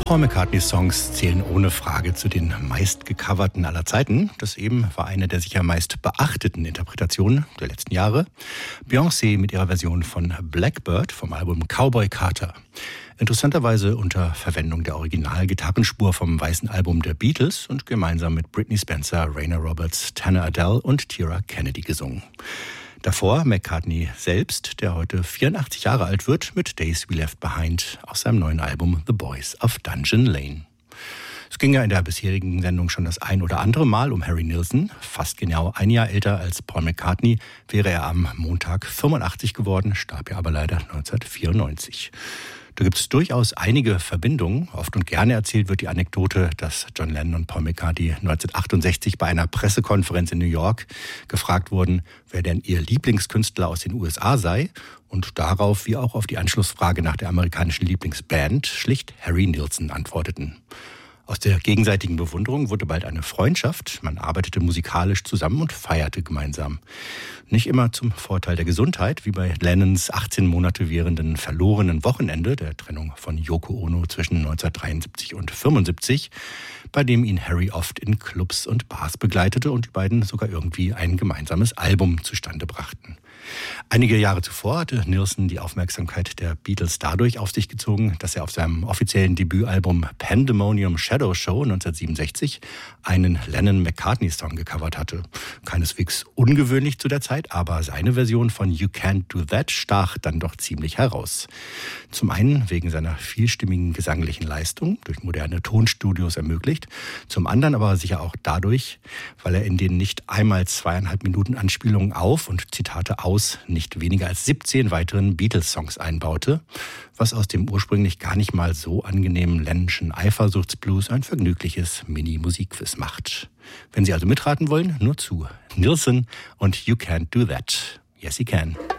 Paul McCartney-Songs zählen ohne Frage zu den meistgecoverten aller Zeiten. Das eben war eine der sicher meist beachteten Interpretationen der letzten Jahre. Beyoncé mit ihrer Version von Blackbird vom Album Cowboy Carter. Interessanterweise unter Verwendung der Originalgitarrenspur vom weißen Album der Beatles und gemeinsam mit Britney Spencer, Raina Roberts, Tanner Adele und Tira Kennedy gesungen. Davor McCartney selbst, der heute 84 Jahre alt wird, mit Days We Left Behind aus seinem neuen Album The Boys of Dungeon Lane. Es ging ja in der bisherigen Sendung schon das ein oder andere Mal um Harry Nilsson. Fast genau ein Jahr älter als Paul McCartney wäre er am Montag 85 geworden, starb er aber leider 1994. Da gibt es durchaus einige Verbindungen. Oft und gerne erzählt wird die Anekdote, dass John Lennon und Paul McCartney 1968 bei einer Pressekonferenz in New York gefragt wurden, wer denn ihr Lieblingskünstler aus den USA sei. Und darauf, wie auch auf die Anschlussfrage nach der amerikanischen Lieblingsband, schlicht Harry Nilsson antworteten. Aus der gegenseitigen Bewunderung wurde bald eine Freundschaft. Man arbeitete musikalisch zusammen und feierte gemeinsam. Nicht immer zum Vorteil der Gesundheit, wie bei Lennons 18 Monate währenden verlorenen Wochenende, der Trennung von Yoko Ono zwischen 1973 und 1975, bei dem ihn Harry oft in Clubs und Bars begleitete und die beiden sogar irgendwie ein gemeinsames Album zustande brachten. Einige Jahre zuvor hatte Nilsson die Aufmerksamkeit der Beatles dadurch auf sich gezogen, dass er auf seinem offiziellen Debütalbum Pandemonium Shadow Show 1967 einen Lennon-McCartney-Song gecovert hatte. Keineswegs ungewöhnlich zu der Zeit, aber seine Version von You Can't Do That stach dann doch ziemlich heraus. Zum einen wegen seiner vielstimmigen gesanglichen Leistung, durch moderne Tonstudios ermöglicht, zum anderen aber sicher auch dadurch, weil er in den nicht einmal 2,5 Minuten Anspielungen auf und Zitate aus nicht weniger als 17 weiteren Beatles-Songs einbaute, was aus dem ursprünglich gar nicht mal so angenehmen Lennonschen Eifersuchtsblues ein vergnügliches Mini-Musikquiz macht. Wenn Sie also mitraten wollen, nur zu. Nilsson und You Can't Do That. Yes, he can.